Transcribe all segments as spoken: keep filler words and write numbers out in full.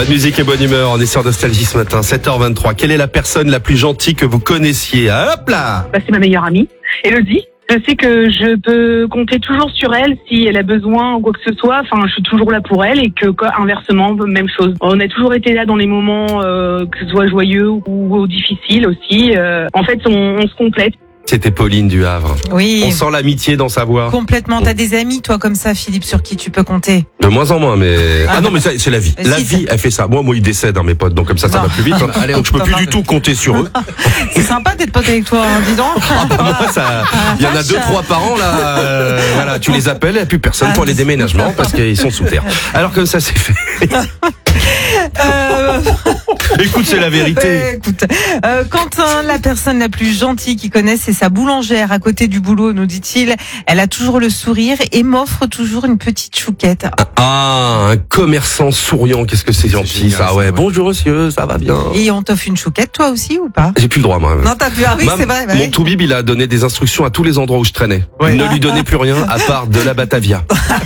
Bonne musique et bonne humeur, on est sur Nostalgie ce matin, sept heures vingt-trois. Quelle est la personne la plus gentille que vous connaissiez? Hop là! Bah, c'est ma meilleure amie, Elodie. Je sais que je peux compter toujours sur elle si elle a besoin ou quoi que ce soit. Enfin, je suis toujours là pour elle et que quoi, inversement, même chose. On a toujours été là dans les moments, euh, que ce soit joyeux ou, ou difficiles aussi. Euh, en fait, on, on se complète. C'était Pauline du Havre. Oui. On sent l'amitié dans sa voix. Complètement. T'as des amis, toi, comme ça, Philippe, sur qui tu peux compter? De moins en moins, mais... Ah non, mais ça, c'est la vie. Mais La si, vie, elle fait ça. Moi, moi, ils décèdent, hein, mes potes, donc comme ça, ça Non. va plus vite. Hein. Allez, Donc je peux on plus t'en du parle. tout compter sur eux. C'est sympa d'être pote avec toi, hein, dis donc. Ah bah moi, ça... Il y en a deux, trois par an, là. Euh, voilà, tu les appelles, il n'y a plus personne pour les déménagements parce qu'ils sont sous terre. Alors comme ça, c'est fait. Euh... Écoute, c'est la vérité. Euh, écoute, euh, Quentin, la personne la plus gentille qu'il connaisse, c'est sa boulangère à côté du boulot, nous dit-il. Elle a toujours le sourire et m'offre toujours une petite chouquette. Ah, un commerçant souriant, qu'est-ce que c'est gentil, génial, ça, ça, ouais. ouais. Bonjour monsieur, ça va bien. Et on t'offre une chouquette, toi aussi, ou pas? J'ai plus le droit, moi. Non, t'as pu. Ah oui, Ma- c'est vrai. bah Mon oui. Toubib, il a donné des instructions à tous les endroits où je traînais. Ouais. Ne lui donnez plus rien à part de la Batavia.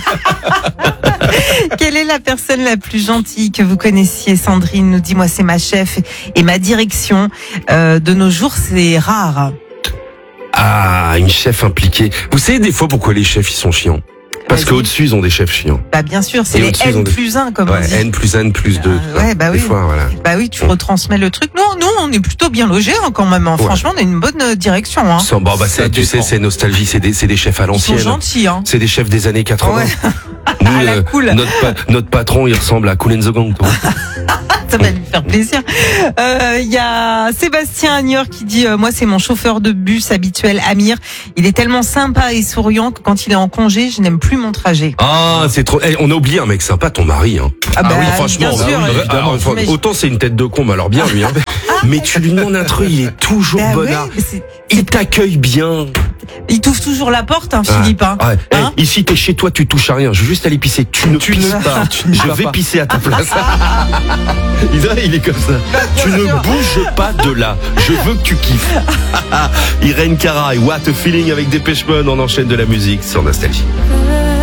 Quelle est la personne la plus gentille que vous connaissiez? Sandrine nous dit, moi, c'est ma chef et ma direction. Euh, de nos jours, c'est rare. Ah, une chef impliquée. Vous savez des fois pourquoi les chefs ils sont chiants? Parce Vas-y. qu'au-dessus ils ont des chefs chiants. Bah, bien sûr, c'est Et les au-dessus, ils ont N des- plus un, comme on Ouais, dit. N plus N plus deux. Ah, ouais, bah Des oui. fois, voilà. Bah oui, tu retransmets le truc. Non, nous, on est plutôt bien logés, hein, quand même. hein. Ouais. Franchement, on a une bonne euh, direction. Hein. Sans- bon, bah, Ça c'est- tu sais, dépend. c'est nostalgie, c'est des, c'est des chefs à Ils sont l'ancienne. gentils. Hein. C'est des chefs des années quatre-vingts. Ouais. Nous, À la euh, cool. notre, pa- notre patron, il ressemble à Kool and the Gang. toi. Ça va lui faire plaisir. Euh, Il y a Sébastien Agneur qui dit euh, moi, c'est mon chauffeur de bus habituel, Amir. Il est tellement sympa et souriant que quand il est en congé, je n'aime plus mon trajet. Ah, c'est trop. Eh, on a oublié un mec sympa, ton mari. Hein. Ah bah, franchement, bien bah sûr, oui, évidemment. alors, enfin, Mais- autant c'est une tête de con, mais alors bien lui. Hein. Mais tu lui demandes un truc, il est toujours Bah bonnard. ouais, c'est- Il t'accueille bien. il t'ouvre toujours la porte, hein, Philippe. Hein. Ouais. Eh, Hein ici, t'es chez toi, tu touches à rien. Je veux juste aller pisser. Tu ne Tu pisses ne- pas. tu n'y Je vas vais pas. pisser à ta place. il, est- il est comme ça. Tu ne bouges pas de là. Je veux que tu kiffes. Irène Cara et What a Feeling avec Dépêche Mode. On enchaîne de la musique sur Nostalgie.